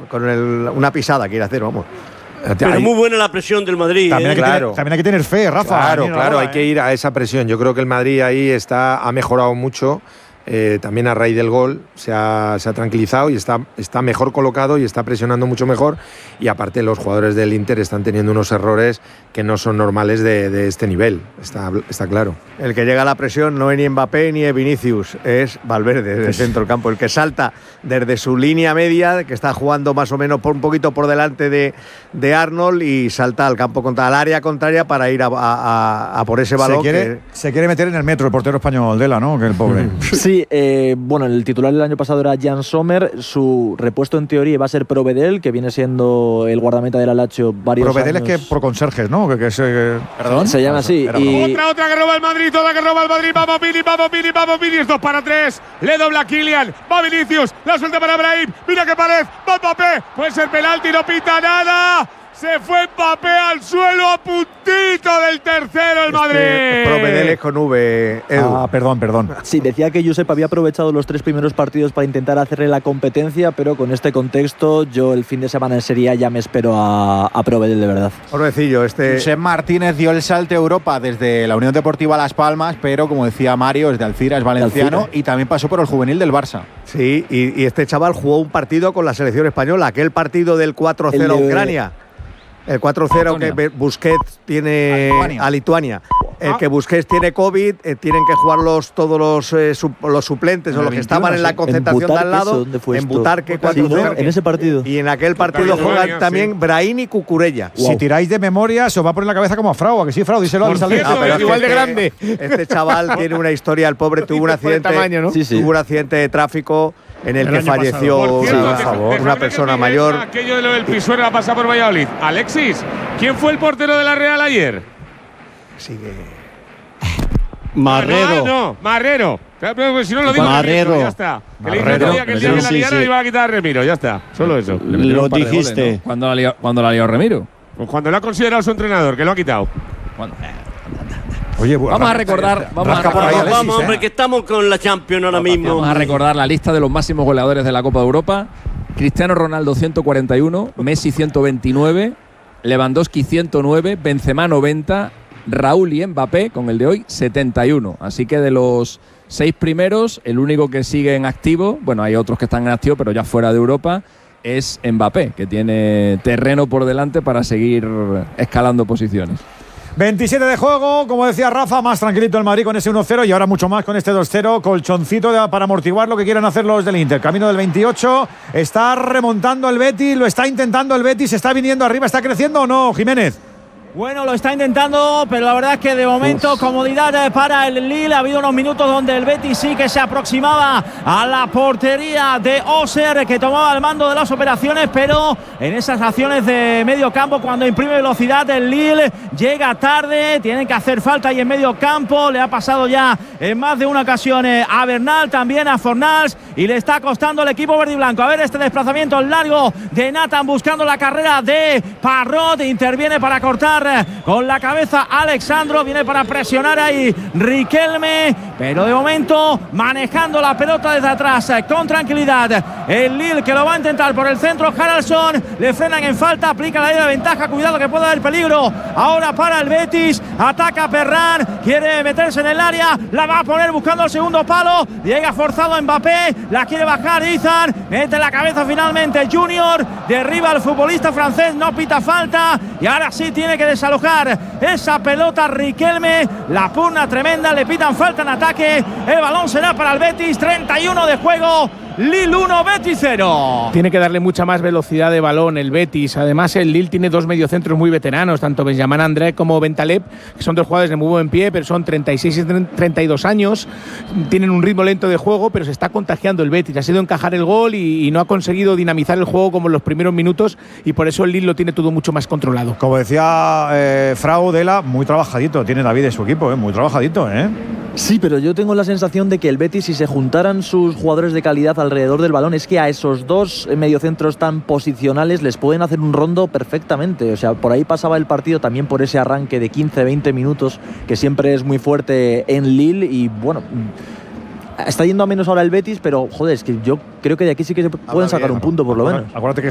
una pisada quiere hacer, vamos. Pero muy buena la presión del Madrid. También hay que tener fe, Rafa. Claro, hay que ir a esa presión. Yo creo que el Madrid ahí ha mejorado mucho. También a raíz del gol se ha tranquilizado y está mejor colocado y está presionando mucho mejor, y aparte los jugadores del Inter están teniendo unos errores que no son normales de este nivel, está claro. El que llega a la presión no es ni Mbappé ni es Vinicius, es Valverde del centro del campo, el que salta desde su línea media, que está jugando más o menos un poquito por delante de Arnold, y salta al campo al área contraria para ir a por ese balón. Se quiere meter en el metro el portero español, Dela, ¿no? Que el pobre. Sí, bueno, el titular del año pasado era Jan Sommer, su repuesto en teoría va a ser Provedel, que viene siendo el guardameta del Lazio varios Provedel años. Es que por conserjes, ¿no? Perdón, se llama así. Otra que roba el Madrid, toda que roba el Madrid. Vamos Vini, 2 para 3. Le dobla Kylian, va Vinicius, la suelta para Brahim. Mira qué pared, va Mbappé. Puede ser penalti, no pita nada. Se fue Mbappé al suelo a puntito del tercero el Madrid. Provedel es con V, Edu. Perdón. Sí, decía que Josep había aprovechado los 3 primeros partidos para intentar hacerle la competencia, pero con este contexto yo el fin de semana en Serie A ya me espero a Provedel de verdad. Pobrecillo, Josep Martínez dio el salto a Europa desde la Unión Deportiva Las Palmas, pero como decía Mario, es de Alcira, es valenciano y también pasó por el juvenil del Barça. Sí, y este chaval jugó un partido con la selección española, aquel partido del 4-0 a Ucrania. El 4-0 que Busquets tiene a Lituania. El que Busquets tiene COVID, tienen que jugar todos los suplentes o los que estaban en la concentración de al lado. En Butarque 4-0. En ese partido. Y en aquel partido juegan también Brahim y Cucurella. Wow. Si tiráis de memoria, se os va a poner la cabeza como a Frau, ¿a que sí, Frau? Díselo al salir. Pero igual de grande. Este chaval tiene una historia, el pobre tuvo un accidente, tuvo un accidente de tráfico en el que falleció una persona mayor. Aquello de lo del Pisuerga pasa por Valladolid. Alexis, ¿quién fue el portero de la Real ayer? Sigue. Marrero. Si no lo digo, Marrero. Ya está. Que le dije que el día que la liara iba a quitar a Remiro, ya está. Solo eso. Lo dijiste. Goles, ¿no? ¿Cuándo la lió Remiro? Pues cuando lo ha considerado su entrenador, que lo ha quitado. Oye, vamos a recordar. Vamos, hombre, que estamos con la Champions ahora mismo. Vamos a recordar la lista de los máximos goleadores de la Copa de Europa. Cristiano Ronaldo 141, Messi 129, Lewandowski 109, Benzema 90, Raúl y Mbappé, con el de hoy, 71. Así que de los 6 primeros, el único que sigue en activo, bueno, hay otros que están en activo, pero ya fuera de Europa, es Mbappé, que tiene terreno por delante para seguir escalando posiciones. 27 de juego, como decía Rafa, más tranquilito el Madrid con ese 1-0 y ahora mucho más con este 2-0, colchoncito para amortiguar lo que quieran hacer los del Inter. Camino del 28, está remontando el Betis, lo está intentando el Betis, está viniendo arriba, ¿está creciendo o no, Jiménez? Bueno, lo está intentando, pero la verdad es que de momento comodidad para el Lille. Ha habido unos minutos donde el Betis sí que se aproximaba a la portería de Oser, que tomaba el mando de las operaciones, pero en esas acciones de medio campo, cuando imprime velocidad, el Lille llega tarde, tienen que hacer falta ahí en medio campo. Le ha pasado ya en más de una ocasión a Bernal, también a Fornals, y le está costando al equipo verde y blanco. A ver este desplazamiento largo de Nathan buscando la carrera de Parrot, interviene para cortar con la cabeza Alexandro, viene para presionar ahí Riquelme, pero de momento manejando la pelota desde atrás con tranquilidad el Lille, que lo va a intentar por el centro. Haraldsson, le frenan en falta, aplica la ley de ventaja, cuidado que puede haber peligro ahora para el Betis. Ataca Ferran, quiere meterse en el área, la va a poner buscando el segundo palo, llega forzado Mbappé, la quiere bajar Izan, mete la cabeza finalmente Junior, derriba al futbolista francés, no pita falta y ahora sí tiene que desalojar esa pelota Riquelme, la pugna tremenda, le pitan falta en ataque, el balón será para el Betis, 31 de juego, Lille 1, Betis 0. Tiene que darle mucha más velocidad de balón el Betis. Además, el Lille tiene 2 mediocentros muy veteranos, tanto Benjamin André como Bentaleb, que son 2 jugadores de muy buen pie, pero son 36 y 32 años. Tienen un ritmo lento de juego, pero se está contagiando el Betis. Ha sido encajar el gol y no ha conseguido dinamizar el juego como en los primeros minutos, y por eso el Lille lo tiene todo mucho más controlado. Como decía Frau, Dela, muy trabajadito tiene David de su equipo, muy trabajadito, ¿eh? Sí, pero yo tengo la sensación de que el Betis, si se juntaran sus jugadores de calidad alrededor del balón, es que a esos 2 mediocentros tan posicionales les pueden hacer un rondo perfectamente. O sea, por ahí pasaba el partido también por ese arranque de 15-20 minutos que siempre es muy fuerte en Lille y bueno, está yendo a menos ahora el Betis, pero joder, es que yo creo que de aquí sí que se pueden sacar un punto por lo menos. Acuérdate que